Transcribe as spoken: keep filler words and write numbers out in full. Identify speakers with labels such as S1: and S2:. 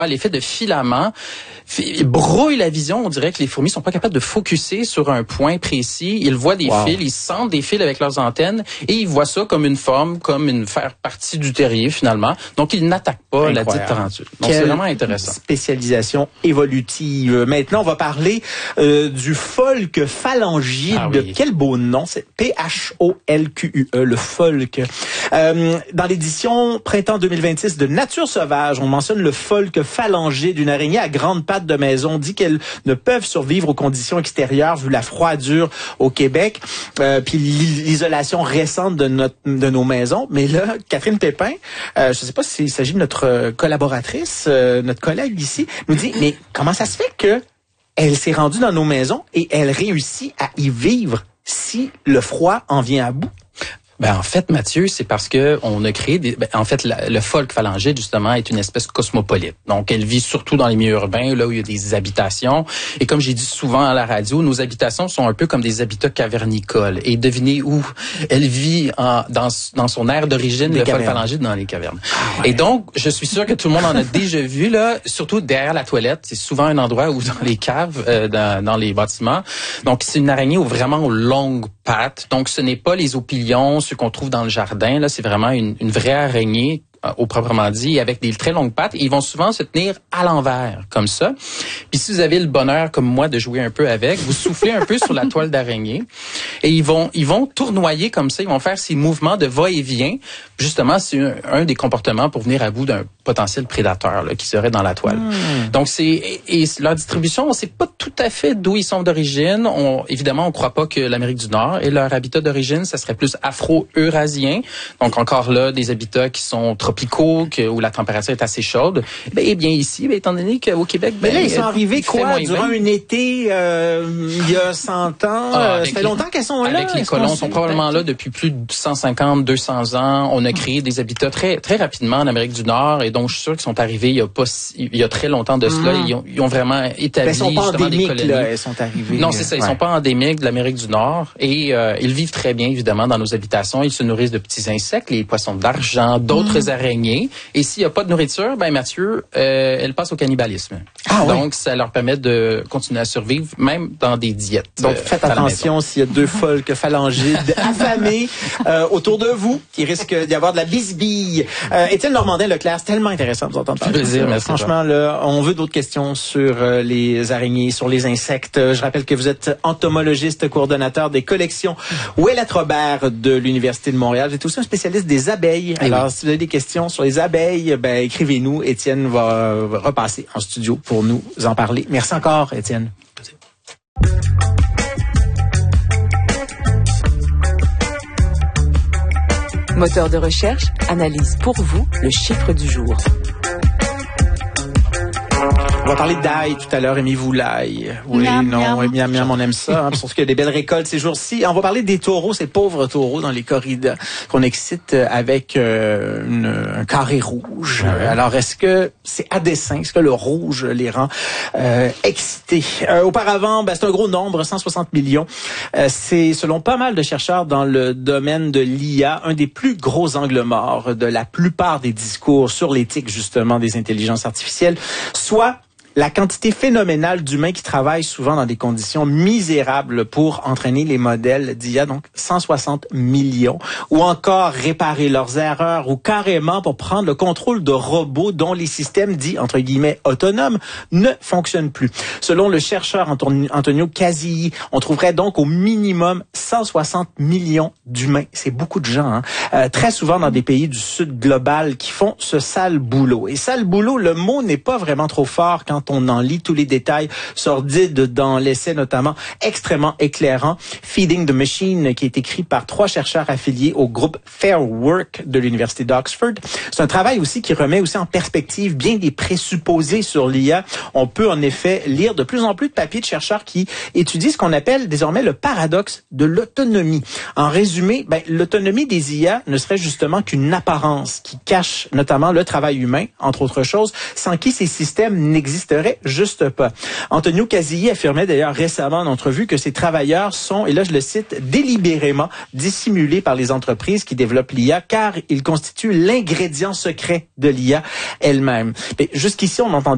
S1: l'effet de filament brouille la vision. On dirait que les fourmis sont pas capables de focusser sur un point précis. Ils voient des wow. fils, ils sentent des fils avec leurs antennes et ils voient ça comme une forme, comme une faire partie du terrier finalement. Donc ils n'attaquent pas Incroyable. la dite tarentule. Donc Quelle c'est vraiment intéressant.
S2: Spécialisation évolutive. Maintenant on va parler euh, du folk phalangide. Ah, oui. Quel beau nom, c'est P H O L Q U E, le folk. Euh, dans l'édition printemps deux mille vingt-six de Nature sauvage, on mentionne le folk phalangide, une araignée à grandes pattes de maison. On dit qu'elles ne peuvent survivre aux conditions extérieures vu la froidure au Québec, euh, puis l'isolation récente de notre de nos maisons. Mais là, Catherine Pépin, euh, je ne sais pas s'il s'agit de notre collaboratrice, euh, notre collègue ici, nous dit mais comment ça se fait que elle s'est rendue dans nos maisons et elle réussit à y vivre si le froid en vient à bout?
S1: Ben en fait, Mathieu, c'est parce que on a créé des. Ben, en fait, la, le folk phalangide justement est une espèce cosmopolite. Donc, elle vit surtout dans les milieux urbains, là où il y a des habitations. Et comme j'ai dit souvent à la radio, nos habitations sont un peu comme des habitats cavernicoles. Et devinez où elle vit en, dans dans son aire d'origine, le folk phalangide dans les cavernes. Ah ouais. Et donc, je suis sûr que tout le monde en a déjà vu là, surtout derrière la toilette. C'est souvent un endroit où dans les caves, euh, dans, dans les bâtiments. Donc, c'est une araignée où vraiment aux longues pattes. Donc, ce n'est pas les opilions qu'on trouve dans le jardin, là, c'est vraiment une, une vraie araignée au proprement dit, avec des très longues pattes. Ils vont souvent se tenir à l'envers, comme ça. Puis si vous avez le bonheur, comme moi, de jouer un peu avec, vous soufflez un peu sur la toile d'araignée et ils vont ils vont tournoyer comme ça. Ils vont faire ces mouvements de va-et-vient. Justement, c'est un, un des comportements pour venir à bout d'un potentiel prédateur là, qui serait dans la toile. Mmh. Donc, c'est et, et leur distribution, on ne sait pas tout à fait d'où ils sont d'origine. On, évidemment, on ne croit pas que l'Amérique du Nord est leur habitat d'origine. Ça serait plus afro-eurasien. Donc, encore là, des habitats qui sont tropicaux, que, où la température est assez chaude. Ben, eh bien ici, ben, étant donné qu'au Québec...
S2: Ben, mais là, ils sont arrivés quoi? Durant un été, euh, il y a cent ans? Ah, euh, ça fait longtemps qu'elles sont là?
S1: Avec les colons, sont probablement là depuis plus de cent cinquante, deux cents ans. On a créé des habitats très très rapidement en Amérique du Nord, et donc je suis sûr qu'ils sont arrivés il y a pas il y a très longtemps de cela. Mmh. Ils, ont, ils ont vraiment établi ben,
S2: sont pas
S1: justement des colonies.
S2: Là, elles sont arrivées.
S1: Non, c'est ça. Ils ouais. sont pas endémiques de l'Amérique du Nord, et euh, ils vivent très bien évidemment dans nos habitations. Ils se nourrissent de petits insectes, les poissons d'argent, d'autres mmh. araignées. Et s'il y a pas de nourriture, ben Mathieu, euh, elles passent au cannibalisme.
S2: Ah,
S1: donc
S2: oui.
S1: ça leur permet de continuer à survivre même dans des diètes.
S2: Donc euh, faites attention s'il y a deux folks phalangides affamés euh, autour de vous, qui risque d'y avoir de la bisbille. Euh, Étienne Normandin-Leclerc, c'est tellement intéressant de vous entendre parler.
S1: Plaisir, merci.
S2: Franchement, là, on veut d'autres questions sur euh, les araignées, sur les insectes. Je rappelle que vous êtes entomologiste, coordonnateur des collections Ouellette Robert de l'Université de Montréal. Vous êtes aussi un spécialiste des abeilles. Et Alors, oui. si vous avez des questions sur les abeilles, ben écrivez-nous. Étienne va repasser en studio pour nous en parler. Merci encore, Étienne.
S3: Moteur de recherche analyse pour vous le chiffre du jour.
S2: On va parler d'ail tout à l'heure. Aimez-vous l'ail? Oui, miam, non, miam. Oui, miam, miam, on aime ça. Hein, surtout qu'il y a des belles récoltes ces jours-ci. On va parler des taureaux, ces pauvres taureaux dans les corridas qu'on excite avec euh, une, un carré rouge. Ouais. Alors, est-ce que c'est à dessein? Est-ce que le rouge les rend euh, excités? Euh, auparavant, ben, c'est un gros nombre, cent soixante millions. Euh, c'est, selon pas mal de chercheurs dans le domaine de l'I A, un des plus gros angles morts de la plupart des discours sur l'éthique, justement, des intelligences artificielles, soit la quantité phénoménale d'humains qui travaillent souvent dans des conditions misérables pour entraîner les modèles d'I A, donc cent soixante millions, ou encore réparer leurs erreurs, ou carrément pour prendre le contrôle de robots dont les systèmes dits, entre guillemets, autonomes ne fonctionnent plus. Selon le chercheur Antonio Casilli, on trouverait donc au minimum cent soixante millions d'humains. C'est beaucoup de gens, hein? Euh, très souvent dans des pays du sud global qui font ce sale boulot. Et sale boulot, le mot n'est pas vraiment trop fort quand on en lit tous les détails sordides dans l'essai notamment extrêmement éclairant Feeding the Machine, qui est écrit par trois chercheurs affiliés au groupe Fair Work de l'Université d'Oxford. C'est un travail aussi qui remet aussi en perspective bien des présupposés sur l'I A. On peut en effet lire de plus en plus de papiers de chercheurs qui étudient ce qu'on appelle désormais le paradoxe de l'autonomie. En résumé, ben, l'autonomie des I A ne serait justement qu'une apparence qui cache notamment le travail humain, entre autres choses, sans qui ces systèmes n'existeraient juste pas. Antonio Casilli affirmait d'ailleurs récemment en entrevue que ces travailleurs sont, et là je le cite, délibérément dissimulés par les entreprises qui développent l'I A, car ils constituent l'ingrédient secret de l'I A elle-même. Mais jusqu'ici, on entendait